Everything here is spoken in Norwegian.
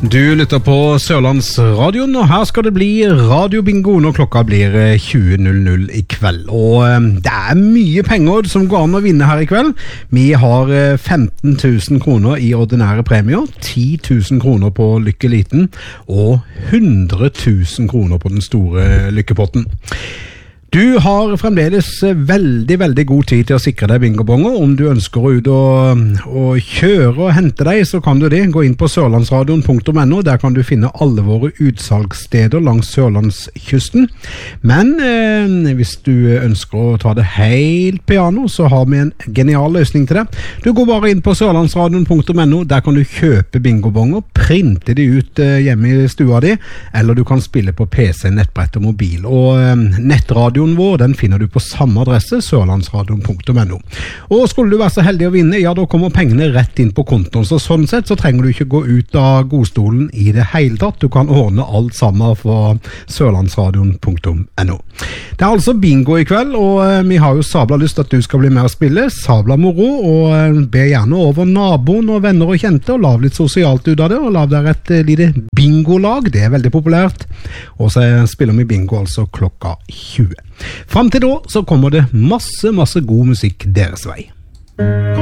Du lytter på Sørlandsradioen, og her skal det bli radiobingo når klokka blir 20.00 i kveld. Og det mye penger som går an å vinne her i kveld. Vi har 15 000 kroner i ordinære premier, 10 000 kroner på Lykkeliten og 100 000 kroner på den store lykkepotten. Du har fremdeles veldig god tid til å sikre deg bingobonger. Om du ønsker å ut og kjøre og hente deg, så kan du det. Gå inn på sørlandsradion.no. Der kan du finne alle våre utsalgssteder langs Sørlandskysten. Men hvis du ønsker å ta det helt piano, så har vi en genial løsning til det. Du går bare inn på sørlandsradion.no. Der kan du kjøpe bingobonger, printe de ut hjemme i stua di, eller du kan spille på PC, nettbrett og mobil. Og nettradio vår, den finner du på samme adresse, sørlandsradion.no. Og skulle du være så heldig å vinne, ja, da kommer pengene rett inn på kontoen, så sånn sett så trenger du ikke gå ut av godstolen i det hele tatt. Du kan ordne alt sammen fra sørlandsradion.no. Det altså bingo i kveld, og vi har jo sabla lyst at du skal bli med og spille, sabla moro, og be gjerne over naboen og venner og kjente, og lav litt sosialt ut av det, og lav der et lite bingolag, det veldig populært. Og så spiller vi bingo altså klokka 20. Fram til da så kommer det masse god musikk deres vei.